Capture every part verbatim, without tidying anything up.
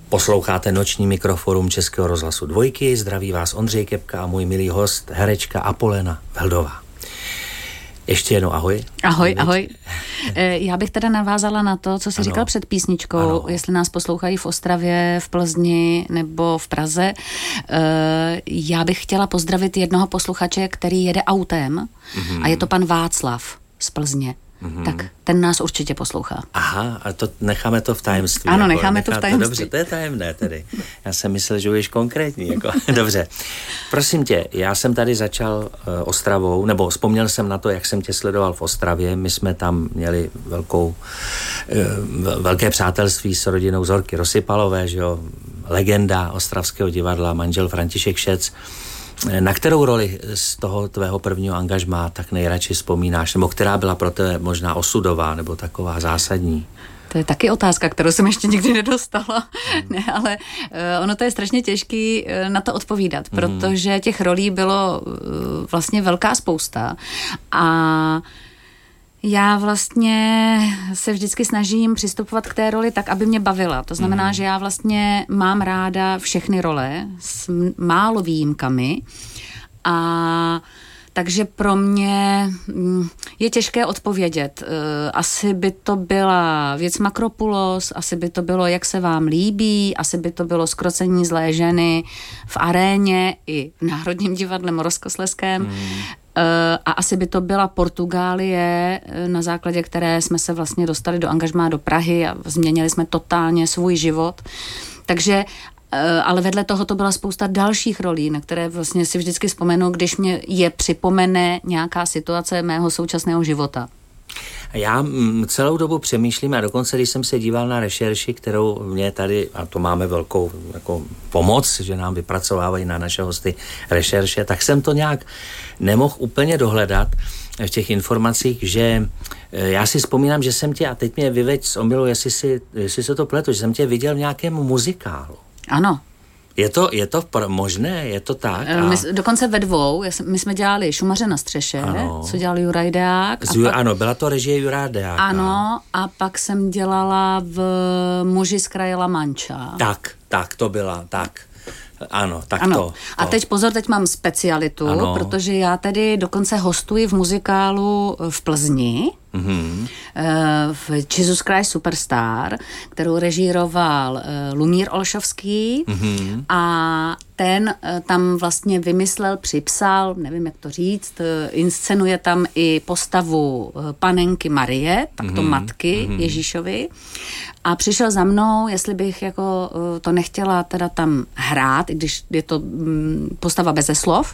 Posloucháte noční mikroforum Českého rozhlasu Dvojky, zdraví vás Ondřej Kepka a můj milý host, herečka Apolena Veldová. Ještě jednou ahoj. Ahoj, ahoj. Já bych teda navázala na to, co jsi ano. říkal před písničkou, ano. jestli nás poslouchají v Ostravě, v Plzni nebo v Praze. Já bych chtěla pozdravit jednoho posluchače, který jede autem mm-hmm. a je to pan Václav z Plzně. Mm-hmm. Tak ten nás určitě poslouchá. Aha, a to necháme to v tajemství. Ano, jako, necháme to v tajemství. Dobře, to je tajemné tedy. Já jsem myslel, že budeš konkrétní. Jako. Dobře. Prosím tě, já jsem tady začal uh, Ostravou, nebo vzpomněl jsem na to, jak jsem tě sledoval v Ostravě. My jsme tam měli velkou, uh, velké přátelství s rodinou Zorky Rosypalové, že jo, legenda ostravského divadla, manžel František Šec. Na kterou roli z toho tvého prvního angažmá tak nejradši vzpomínáš, nebo která byla pro tebe možná osudová, nebo taková zásadní? To je taky otázka, kterou jsem ještě nikdy nedostala. Mm. Ne, ale uh, ono to je strašně těžký uh, na to odpovídat, mm. protože těch rolí bylo uh, vlastně velká spousta a já vlastně se vždycky snažím přistupovat k té roli tak, aby mě bavila. To znamená, mm. že já vlastně mám ráda všechny role s málo výjimkami a takže pro mě je těžké odpovědět. Asi by to byla věc Makropulos, asi by to bylo Jak se vám líbí, asi by to bylo Zkrocení zlé ženy v Aréně i v Národním divadle Moravskoslezském. Mm. A asi by to byla Portugálie, na základě které jsme se vlastně dostali do angažmá do Prahy a změnili jsme totálně svůj život. Takže, ale vedle toho to byla spousta dalších rolí, na které vlastně si vždycky vzpomenu, když mě je připomene nějaká situace mého současného života. Já celou dobu přemýšlím a dokonce, když jsem se díval na rešerši, kterou mě tady, a to máme velkou jako pomoc, že nám vypracovávají na naše hosty rešerše, tak jsem to nějak nemohl úplně dohledat v těch informacích, že já si vzpomínám, že jsem tě, a teď mě vyveď z omylu, jestli, si, jestli se to pletu, že jsem tě viděl v nějakém muzikálu. Ano. Je to, je to možné? Je to tak? A... My, dokonce ve dvou. My jsme dělali Šumaře na střeše, ano. co dělal Juraj Deák. Z, pak, ano, byla to režie Juraje Deáka. Ano, a pak jsem dělala v Muži z kraje La Mancha. Tak, tak to byla, tak. Ano, tak ano. to, to. A teď pozor, teď mám specialitu, ano. protože já tady dokonce hostuji v muzikálu v Plzni, mm-hmm. v Jesus Christ Superstar, kterou režíroval Lumír Olšovský mm-hmm. a ten tam vlastně vymyslel, připsal, nevím jak to říct, inscenuje tam i postavu panenky Marie, takto mm-hmm. matky mm-hmm. Ježíšovi. A přišel za mnou, jestli bych jako to nechtěla teda tam hrát, i když je to postava beze slov.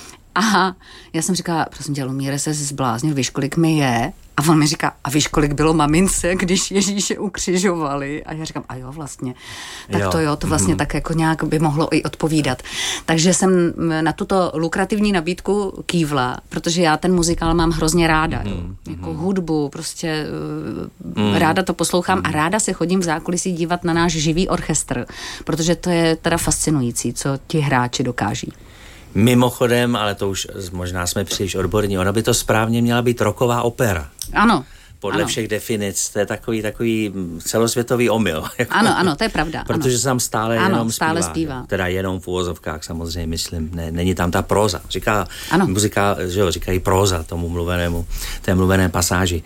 A já jsem říkala, prosím tě, Lumíre, se zbláznil, víš, kolik mi je? A on mi říká, a víš, kolik bylo mamince, když Ježíše ukřižovali? A já říkám, a jo, vlastně. Tak jo. to jo, to vlastně mm. tak jako nějak by mohlo i odpovídat. Takže jsem na tuto lukrativní nabídku kývla, protože já ten muzikál mám hrozně ráda. Mm. Jako hudbu, prostě mm. ráda to poslouchám mm. a ráda se chodím v zákulisí dívat na náš živý orchestr, protože to je teda fascinující, co ti hráči dokáží. Mimochodem, ale to už možná jsme příliš odborní, ona by to správně měla být rocková opera. Ano. Podle ano. všech definic, to je takový, takový celosvětový omyl. Ano, ano, to je pravda. Protože se tam stále ano, jenom stále zpívá. zpívá. Teda jenom v úvozovkách samozřejmě, myslím, ne, není tam ta próza. Říká, ano. muzika, že jo, říkají próza tomu mluvenému, té mluvené pasáži.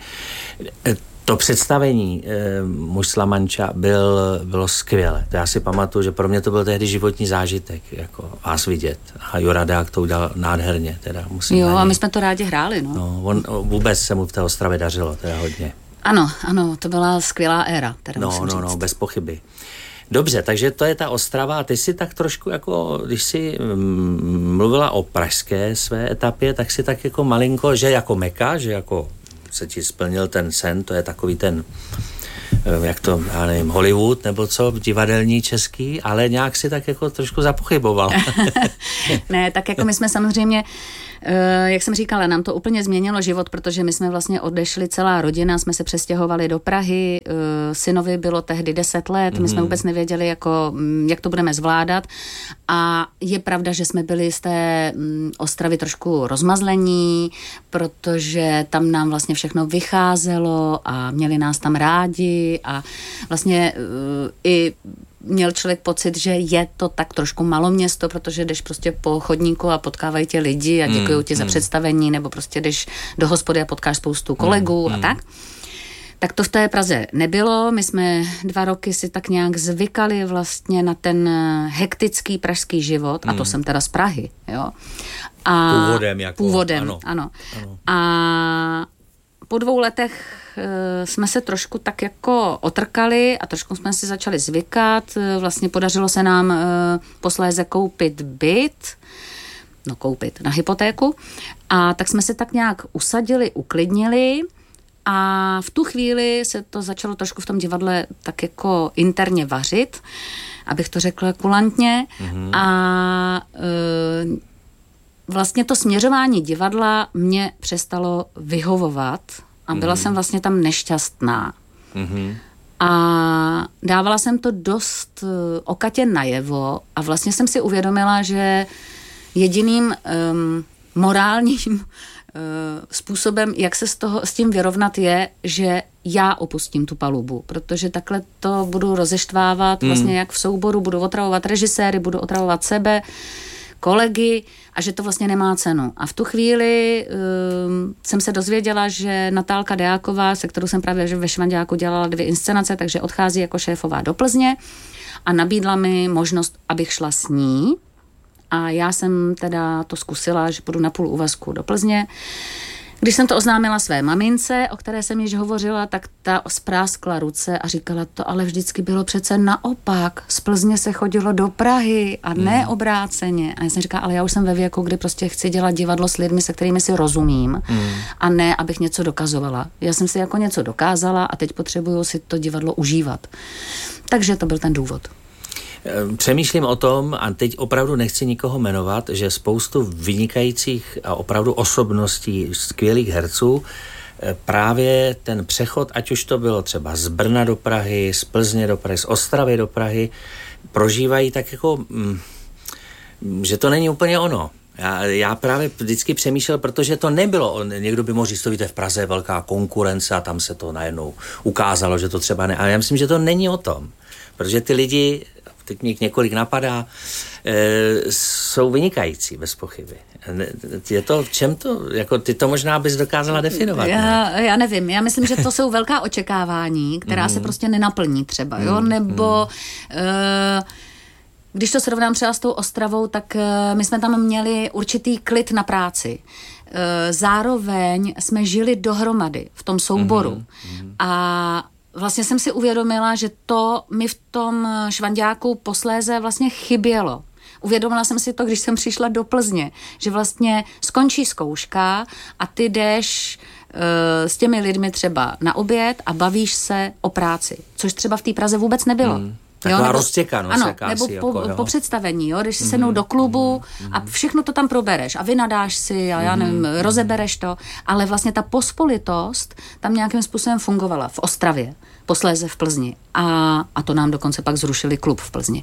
To představení e, Muž z La Mancha byl, bylo skvělé. To já si pamatuju, že pro mě to byl tehdy životní zážitek, jako vás vidět. A Juraj Deák to udělal nádherně. Teda musím jo, a my jsme to rádi hráli, no. no on, vůbec se mu v té Ostravě dařilo, teda hodně. Ano, ano, to byla skvělá éra, teda no, musím no, říct. no, bez pochyby. Dobře, takže to je ta Ostrava a ty si tak trošku jako, když jsi mluvila o pražské své etapě, tak si tak jako malinko, že jako Meka, že jako se ti splnil ten sen, to je takový ten, jak to, já nevím, Hollywood nebo co, divadelní český, ale nějak si tak jako trošku zapochyboval. Ne, tak jako my jsme samozřejmě, jak jsem říkala, nám to úplně změnilo život, protože my jsme vlastně odešli, celá rodina, jsme se přestěhovali do Prahy, synovi bylo tehdy deset let, my jsme vůbec nevěděli, jako, jak to budeme zvládat a je pravda, že jsme byli z té Ostravy trošku rozmazlení, protože tam nám vlastně všechno vycházelo a měli nás tam rádi a vlastně i měl člověk pocit, že je to tak trošku maloměsto, protože jdeš prostě po chodníku a potkávají tě lidi a děkují ti mm, za mm. představení, nebo prostě jdeš do hospody a potkáš spoustu kolegů mm, a tak. Tak to v té Praze nebylo. My jsme dva roky si tak nějak zvykali vlastně na ten hektický pražský život, mm. a to jsem teda z Prahy, jo. A původem, jako. Původem, ano. ano. ano. A po dvou letech e, jsme se trošku tak jako otrkali a trošku jsme si začali zvykat. E, vlastně podařilo se nám e, posléze koupit byt, no koupit na hypotéku. A tak jsme se tak nějak usadili, uklidnili a v tu chvíli se to začalo trošku v tom divadle tak jako interně vařit, abych to řekla kulantně. Mm-hmm. A e, vlastně to směřování divadla mě přestalo vyhovovat a byla mm. jsem vlastně tam nešťastná. Mm-hmm. A dávala jsem to dost okatě najevo a vlastně jsem si uvědomila, že jediným um, morálním uh, způsobem, jak se z toho, s tím vyrovnat je, že já opustím tu palubu, protože takhle to budu rozeštvávat mm. vlastně jak v souboru, budu otravovat režiséry, budu otravovat sebe, kolegy a že to vlastně nemá cenu. A v tu chvíli um, jsem se dozvěděla, že Natálka Deáková, se kterou jsem právě ve Švanďáku dělala dvě inscenace, takže odchází jako šéfová do Plzně a nabídla mi možnost, abych šla s ní. A já jsem teda to zkusila, že půjdu na půl úvazku do Plzně. Když jsem to oznámila své mamince, o které jsem již hovořila, tak ta spráskla ruce a říkala, to ale vždycky bylo přece naopak. Z Plzně se chodilo do Prahy a ne mm. obráceně. A já jsem říkala, ale já už jsem ve věku, kdy prostě chci dělat divadlo s lidmi, se kterými si rozumím mm. a ne, abych něco dokazovala. Já jsem si jako něco dokázala a teď potřebuju si to divadlo užívat. Takže to byl ten důvod. Přemýšlím o tom, a teď opravdu nechci nikoho jmenovat, že spoustu vynikajících a opravdu osobností, skvělých herců, právě ten přechod, ať už to bylo třeba z Brna do Prahy, z Plzně do Prahy, z Ostravy do Prahy, prožívají tak jako, že to není úplně ono. Já, já právě vždycky přemýšlel, protože to nebylo, někdo by mohl říct, to víte, v Praze je velká konkurence a tam se to najednou ukázalo, že to třeba ne, ale já myslím, že to není o tom, protože ty lidi, teď mě několik napadá, e, jsou vynikající, bez pochyby. Je to, v čem to, jako ty to možná bys dokázala definovat? Já, ne? já nevím, já myslím, že to jsou velká očekávání, která mm. se prostě nenaplní třeba, jo, mm. nebo mm. E, když to srovnám třeba s tou Ostravou, tak e, my jsme tam měli určitý klid na práci. E, zároveň jsme žili dohromady v tom souboru mm. a vlastně jsem si uvědomila, že to mi v tom Švanďáku posléze vlastně chybělo. Uvědomila jsem si to, když jsem přišla do Plzně, že vlastně skončí zkouška a ty jdeš uh, s těmi lidmi třeba na oběd a bavíš se o práci, což třeba v té Praze vůbec nebylo. Hmm. Taková roztěkanost. Ano, nebo po, jako, po představení, jo, když si sednou mm, do klubu mm, a všechno to tam probereš a vynadáš si a já nevím, mm, rozebereš to, ale vlastně ta pospolitost tam nějakým způsobem fungovala v Ostravě, posléze v Plzni a, a to nám dokonce pak zrušili klub v Plzni.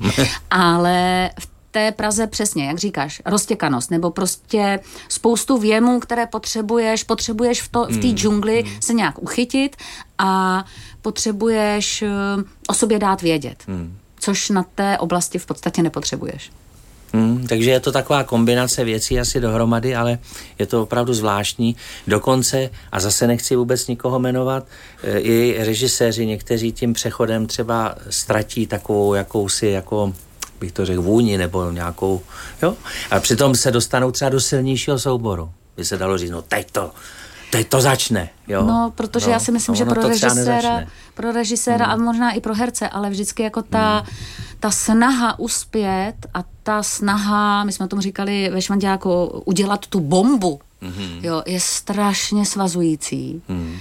Ale v té Praze přesně, jak říkáš, roztěkanost, nebo prostě spoustu věmů, které potřebuješ, potřebuješ v, to, v té džungli mm. se nějak uchytit a potřebuješ uh, o sobě dát vědět, mm. což na té oblasti v podstatě nepotřebuješ. Mm, takže je to taková kombinace věcí asi dohromady, ale je to opravdu zvláštní. Dokonce, a zase nechci vůbec nikoho jmenovat, i režiséři někteří tím přechodem třeba ztratí takovou jakousi jako bych to řekl, vůni nebo nějakou, jo? A přitom se dostanou třeba do silnějšího souboru. By se dalo říct, no teď to, teď to začne, jo? No, protože no, já si myslím, že pro režiséra, pro režiséra hmm. a možná i pro herce, ale vždycky jako ta, hmm. ta snaha uspět a ta snaha, my jsme tomu říkali ve Švanďáku, udělat tu bombu, hmm. jo, je strašně svazující. Hmm.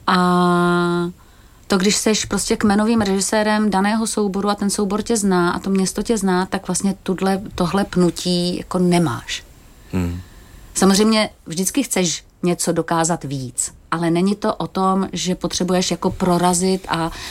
A to, když seš prostě kmenovým režisérem daného souboru a ten soubor tě zná a to město tě zná, tak vlastně tudle, tohle pnutí jako nemáš. Hmm. Samozřejmě vždycky chceš něco dokázat víc, ale není to o tom, že potřebuješ jako prorazit a